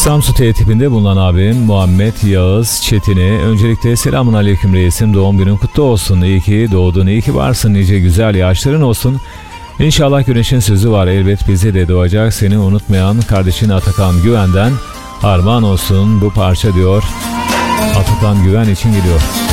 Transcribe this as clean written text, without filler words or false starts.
Samsun T tipinde bulunan abim Muhammed Yağız Çetin'e öncelikle selamun aleyküm reisim, doğum günün kutlu olsun, iyi ki doğdun, iyi ki varsın, nice güzel yaşların olsun. İnşallah güneşin sözü var, elbet bize de doğacak, seni unutmayan kardeşin Atakan Güven'den armağan olsun bu parça diyor. Atakan Güven için geliyor.